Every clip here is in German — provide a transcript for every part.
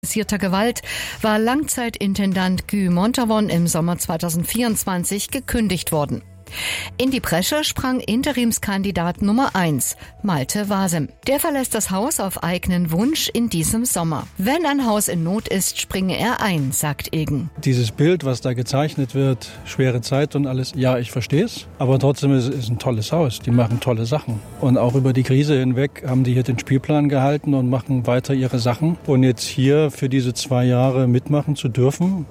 Gewalt war Langzeitintendant Guy Montavon im Sommer 2024 gekündigt worden. In die Bresche sprang Interimskandidat Nummer 1, Malte Wasem. Der verlässt das Haus auf eigenen Wunsch in diesem Sommer. Wenn ein Haus in Not ist, springe er ein, sagt Ilgen. Dieses Bild, was da gezeichnet wird, schwere Zeit und alles, ja, ich verstehe es. Aber trotzdem ist es ein tolles Haus. Die machen tolle Sachen. Und auch über die Krise hinweg haben die hier den Spielplan gehalten und machen weiter ihre Sachen. Und jetzt hier für diese 2 Jahre mitmachen zu dürfen,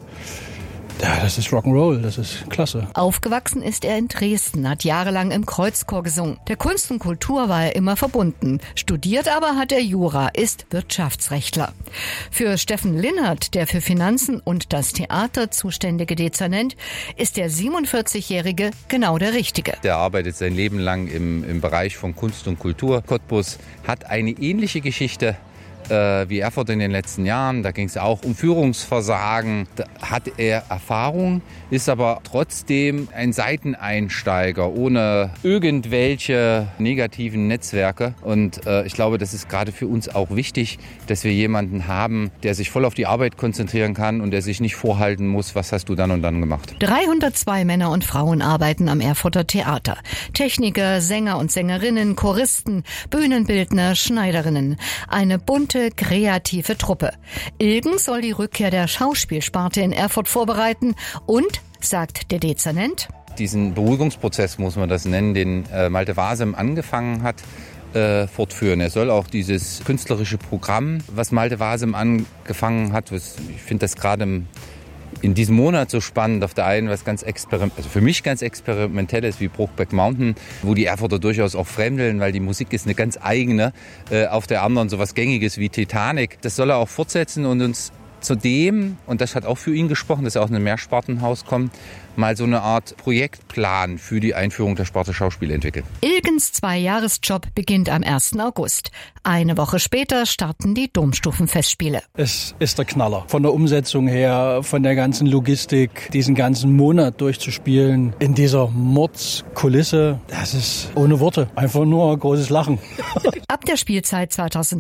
ja, das ist Rock'n'Roll, das ist klasse. Aufgewachsen ist er in Dresden, hat jahrelang im Kreuzchor gesungen. Der Kunst und Kultur war er immer verbunden. Studiert aber hat er Jura, ist Wirtschaftsrechtler. Für Steffen Linnert, der für Finanzen und das Theater zuständige Dezernent, ist der 47-Jährige genau der Richtige. Der arbeitet sein Leben lang im Bereich von Kunst und Kultur. Cottbus hat eine ähnliche Geschichte wie Erfurt in den letzten Jahren. Da ging es auch um Führungsversagen. Da hat er Erfahrung, ist aber trotzdem ein Seiteneinsteiger ohne irgendwelche negativen Netzwerke. Und ich glaube, das ist gerade für uns auch wichtig, dass wir jemanden haben, der sich voll auf die Arbeit konzentrieren kann und der sich nicht vorhalten muss, was hast du dann und dann gemacht. 302 Männer und Frauen arbeiten am Erfurter Theater. Techniker, Sänger und Sängerinnen, Choristen, Bühnenbildner, Schneiderinnen. Eine bunte, kreative Truppe. Ilgen soll die Rückkehr der Schauspielsparte in Erfurt vorbereiten und, sagt der Dezernent, diesen Beruhigungsprozess, muss man das nennen, den Malte Wasem angefangen hat, fortführen. Er soll auch dieses künstlerische Programm, was Malte Wasem angefangen hat, ich finde das gerade in diesem Monat so spannend, auf der einen was für mich ganz experimentelles wie Brokeback Mountain, wo die Erfurter durchaus auch fremdeln, weil die Musik ist eine ganz eigene, auf der anderen so was Gängiges wie Titanic. Das soll er auch fortsetzen und uns zudem, und das hat auch für ihn gesprochen, dass er aus einem Mehrspartenhaus kommt, mal so eine Art Projektplan für die Einführung der Sparte Schauspiel entwickeln. Ilgens 2-Jahres-Job beginnt am 1. August. Eine Woche später starten die Domstufenfestspiele. Es ist der Knaller. Von der Umsetzung her, von der ganzen Logistik, diesen ganzen Monat durchzuspielen, in dieser Mordskulisse, das ist ohne Worte. Einfach nur großes Lachen. Ab der Spielzeit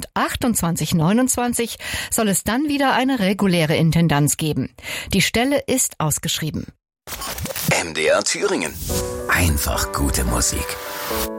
2028/29 soll es dann wieder eine reguläre Intendanz geben. Die Stelle ist ausgeschrieben. MDR Thüringen. Einfach gute Musik.